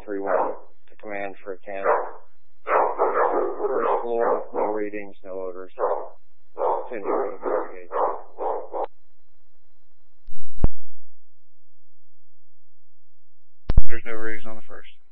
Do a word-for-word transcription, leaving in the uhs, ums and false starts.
three one to command for a cannon. First floor, no readings, no odors. Continue to investigate. There's no readings on the first.